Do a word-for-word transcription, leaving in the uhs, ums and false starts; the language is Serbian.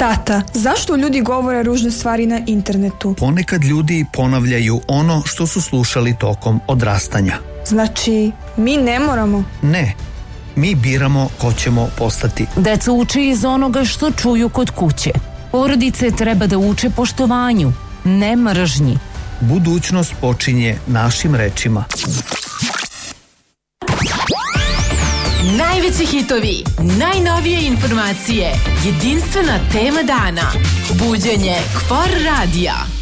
Tata, zašto ljudi govore ružne stvari na internetu? Ponekad ljudi ponavljaju ono što su slušali tokom odrastanja. Znači, mi ne moramo? Ne, mi biramo ko ćemo postati. Deca uče iz onoga što čuju kod kuće. Porodice treba da uče poštovanju, ne mržnji. Budućnost počinje našim rečima. Najveći hitovi, najnovije informacije, jedinstvena tema dana. Buđenje Kfor radija.